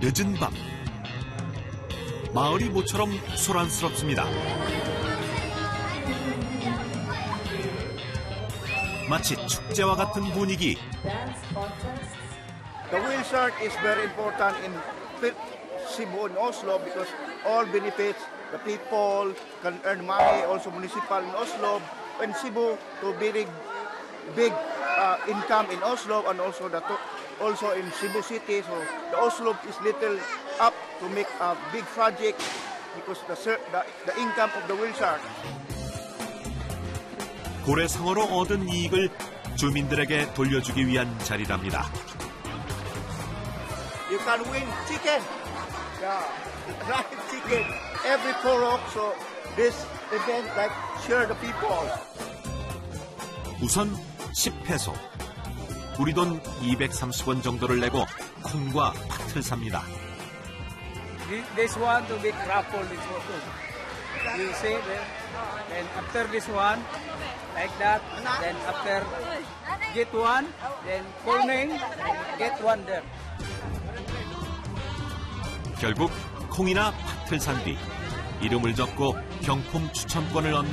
늦은 밤. 마을이 모처럼 소란스럽습니다. 마치 축제와 같은 분위기. The wheel shark is very important in Cebu and Oslo because all benefits the people can earn money, also municipal in Oslo and Cebu to big income in Oslo and also in Cebu City. So the Oslo is little up to make a big project because the income of the wheel shark. 고래상어로 얻은 이익을 주민들에게 돌려주기 위한 자리랍니다. You can win chicken. Yeah, right chicken. Every Torok, so this event like share the people. 우선 10페소. 우리 돈 230원 정도를 내고 콩과 팥을 삽니다. This one to be raffle this one. You see there? And after this one, like that. Then after get one, then calling, get one there. 결국 콩이나 팥을 산 뒤 이름을 적고 경품 추첨권을 얻는